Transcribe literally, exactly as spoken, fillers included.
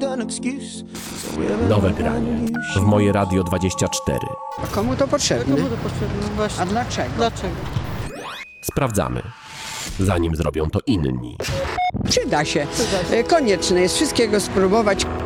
Nowe granie w Moje Radio dwadzieścia cztery. A komu to potrzebne? Komu to potrzebne? Właśnie. A dlaczego? Dlaczego? Sprawdzamy, zanim zrobią to inni. Przyda się. E, Konieczne jest wszystkiego spróbować.